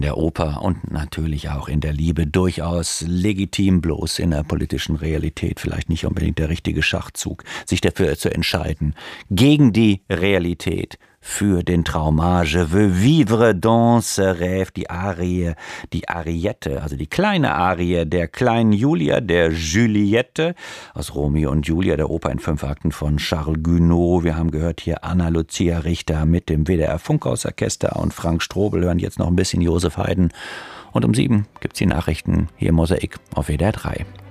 der Oper und natürlich auch in der Liebe durchaus legitim, bloß in der politischen Realität vielleicht nicht unbedingt der richtige Schachzug, sich dafür zu entscheiden, gegen die Realität, für den Trauma. Je veux vivre dans ce rêve, die Arie, die Ariette, also die kleine Arie der kleinen Julia, der Juliette aus Romeo und Julia, der Oper in 5 Akten von Charles Gounod. Wir haben gehört hier Anna Lucia Richter mit dem WDR Funkhausorchester und Frank Strobel hören jetzt noch ein bisschen Josef Haydn. Und um 7 gibt's die Nachrichten hier im Mosaik auf WDR 3.